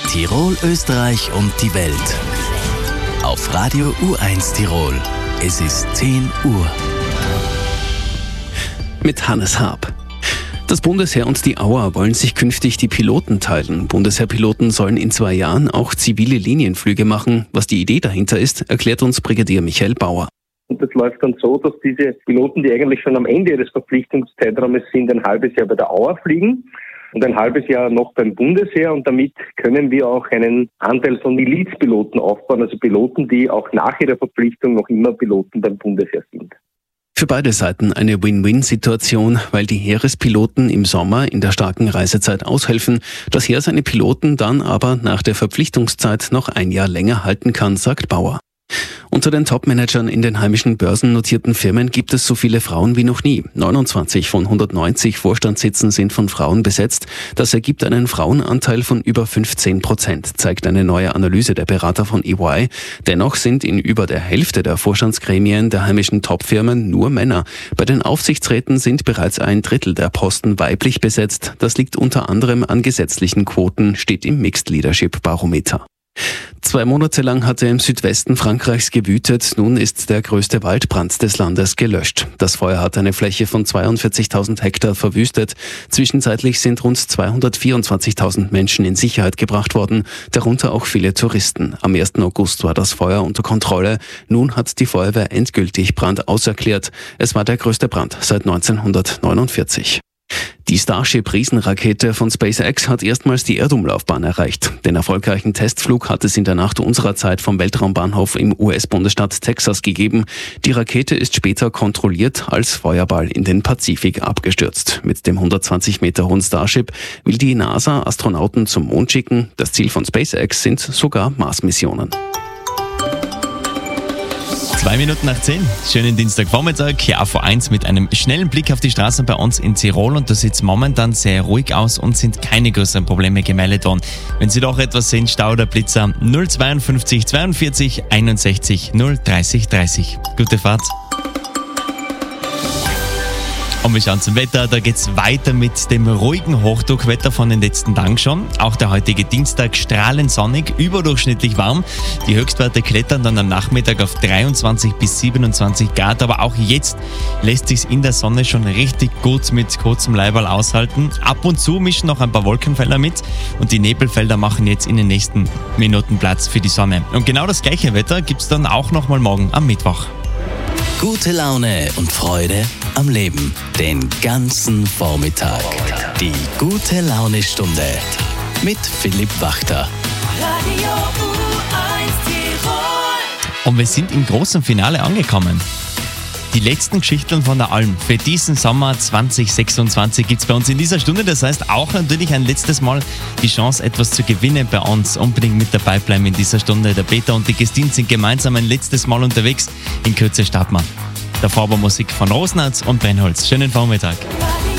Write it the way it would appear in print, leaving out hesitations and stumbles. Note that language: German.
Tirol, Österreich und die Welt. Auf Radio U1 Tirol. Es ist 10 Uhr. Mit Hannes Haab. Das Bundesheer und die AUA wollen sich künftig die Piloten teilen. Bundesheerpiloten sollen in 2 Jahren auch zivile Linienflüge machen. Was die Idee dahinter ist, erklärt uns Brigadier Michael Bauer. Und das läuft dann so, dass diese Piloten, die eigentlich schon am Ende ihres Verpflichtungszeitraumes sind, ein halbes Jahr bei der AUA fliegen und ein halbes Jahr noch beim Bundesheer. Und damit können wir auch einen Anteil von Milizpiloten aufbauen, also Piloten, die auch nach ihrer Verpflichtung noch immer Piloten beim Bundesheer sind. Für beide Seiten eine Win-Win-Situation, weil die Heerespiloten im Sommer in der starken Reisezeit aushelfen, das Heer seine Piloten dann aber nach der Verpflichtungszeit noch 1 Jahr länger halten kann, sagt Bauer. Unter den Topmanagern in den heimischen börsennotierten Firmen gibt es so viele Frauen wie noch nie. 29 von 190 Vorstandssitzen sind von Frauen besetzt. Das ergibt einen Frauenanteil von über 15%, zeigt eine neue Analyse der Berater von EY. Dennoch sind in über der Hälfte der Vorstandsgremien der heimischen Topfirmen nur Männer. Bei den Aufsichtsräten sind bereits 1/3 der Posten weiblich besetzt. Das liegt unter anderem an gesetzlichen Quoten, steht im Mixed Leadership Barometer. 2 Monate lang hatte im Südwesten Frankreichs gewütet. Nun ist der größte Waldbrand des Landes gelöscht. Das Feuer hat eine Fläche von 42.000 Hektar verwüstet. Zwischenzeitlich sind rund 224.000 Menschen in Sicherheit gebracht worden, darunter auch viele Touristen. Am 1. August war das Feuer unter Kontrolle. Nun hat die Feuerwehr endgültig Brand auserklärt. Es war der größte Brand seit 1949. Die Starship-Riesenrakete von SpaceX hat erstmals die Erdumlaufbahn erreicht. Den erfolgreichen Testflug hat es in der Nacht unserer Zeit vom Weltraumbahnhof im US-Bundesstaat Texas gegeben. Die Rakete ist später kontrolliert als Feuerball in den Pazifik abgestürzt. Mit dem 120 Meter hohen Starship will die NASA Astronauten zum Mond schicken. Das Ziel von SpaceX sind sogar Mars-Missionen. 2 Minuten nach 10. Schönen Dienstagvormittag. Hier AV1 mit einem schnellen Blick auf die Straßen bei uns in Tirol. Und da sieht es momentan sehr ruhig aus und sind keine größeren Probleme gemeldet worden. Wenn Sie doch etwas sehen, Stau oder Blitzer, 052 42 61 030 30. Gute Fahrt. Und wir schauen zum Wetter, da geht's weiter mit dem ruhigen Hochdruckwetter von den letzten Tagen schon. Auch der heutige Dienstag strahlend sonnig, überdurchschnittlich warm. Die Höchstwerte klettern dann am Nachmittag auf 23 bis 27 Grad. Aber auch jetzt lässt sich's in der Sonne schon richtig gut mit kurzem Leiberl aushalten. Ab und zu mischen noch ein paar Wolkenfelder mit und die Nebelfelder machen jetzt in den nächsten Minuten Platz für die Sonne. Und genau das gleiche Wetter gibt's dann auch nochmal morgen am Mittwoch. Gute Laune und Freude am Leben. Den ganzen Vormittag. Die Gute-Laune-Stunde mit Philipp Wachter. Radio U1 Tirol. Und wir sind im großen Finale angekommen. Die letzten Geschichten von der Alm für diesen Sommer 2026 gibt es bei uns in dieser Stunde. Das heißt auch natürlich ein letztes Mal die Chance, etwas zu gewinnen bei uns. Unbedingt mit dabei bleiben in dieser Stunde. Der Peter und die Christine sind gemeinsam ein letztes Mal unterwegs. In Kürze starten wir. Davor aber Musik von Rosenharz und Brennholz. Schönen Vormittag. Radio